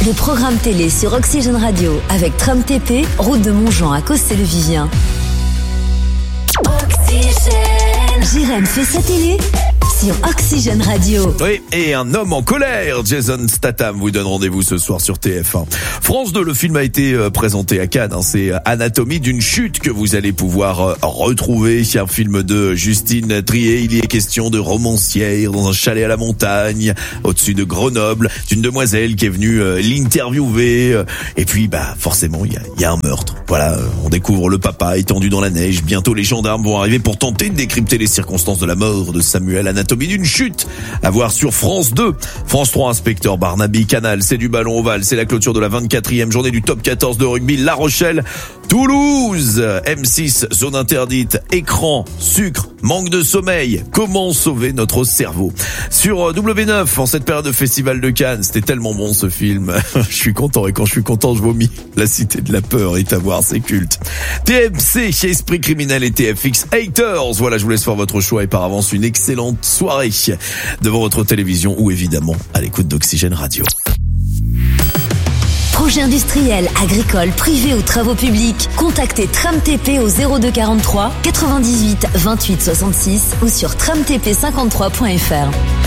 Le programme télé sur Oxygène Radio avec Tram TP, route de Montjean à Cossé-le-Vivien. Jérém fait sa télé sur Oxygène Radio. Oui, et un homme en colère, Jason Statham, vous donne rendez-vous ce soir sur TF1. France 2, le film a été présenté à Cannes. C'est Anatomie d'une chute que vous allez pouvoir retrouver. Un film de Justine Triet. Il y est question de romancière dans un chalet à la montagne, au-dessus de Grenoble, d'une demoiselle qui est venue l'interviewer. Et puis, forcément, il y a un meurtre. Voilà, on découvre le papa étendu dans la neige. Bientôt, les gendarmes vont arriver pour tenter de décrypter les circonstances de la mort de Samuel. Anatomie d'une chute, à voir sur France 2. France 3, Inspecteur Barnaby. Canal, c'est du ballon ovale. C'est la clôture de la 24e journée du top 14 de rugby. La Rochelle, Toulouse. M6, zone interdite. Écran, sucre, manque de sommeil. Comment sauver notre cerveau? Sur W9, en cette période de festival de Cannes, c'était tellement bon ce film. Je suis content, et quand je suis content, je vomis. La Cité de la peur est à voir, c'est culte. TMC, chez Esprit Criminel et TFX Haters. Voilà, je vous laisse faire votre choix et par avance une excellente soirée devant votre télévision ou évidemment à l'écoute d'Oxygène Radio. Projet industriel, agricole, privé ou travaux publics, contactez Tram TP au 02 43 98 28 66 ou sur tramtp53.fr.